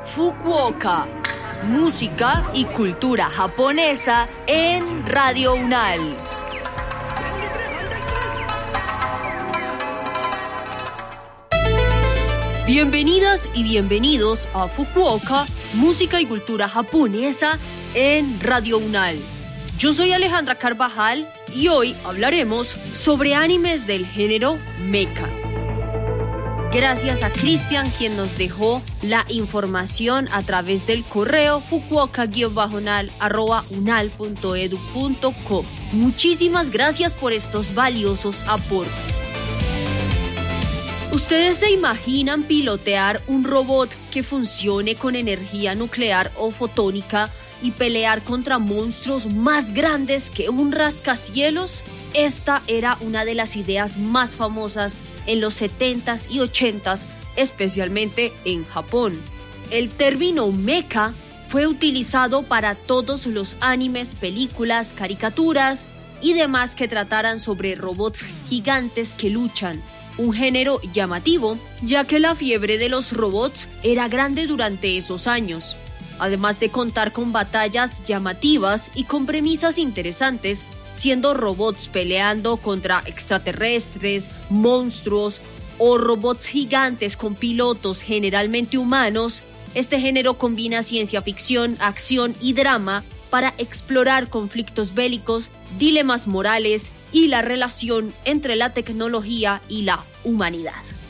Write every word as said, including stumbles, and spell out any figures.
Fukuoka, música y cultura japonesa en Radio Unal. Bienvenidas y bienvenidos a Fukuoka, música y cultura japonesa en Radio Unal. Yo soy Alejandra Carvajal y hoy hablaremos sobre animes del género mecha. Gracias a Cristian, quien nos dejó la información a través del correo fukuoka-unal arroba unal punto edu punto co. Muchísimas gracias por estos valiosos aportes. ¿Ustedes se imaginan pilotear un robot que funcione con energía nuclear o fotónica y pelear contra monstruos más grandes que un rascacielos? Esta era una de las ideas más famosas en los setentas y ochentas, especialmente en Japón. El término mecha fue utilizado para todos los animes, películas, caricaturas y demás que trataran sobre robots gigantes que luchan. Un género llamativo, ya que la fiebre de los robots era grande durante esos años. Además de contar con batallas llamativas y con premisas interesantes, siendo robots peleando contra extraterrestres, monstruos o robots gigantes con pilotos generalmente humanos, este género combina ciencia ficción, acción y drama para explorar conflictos bélicos, dilemas morales y la relación entre la tecnología y la humanidad.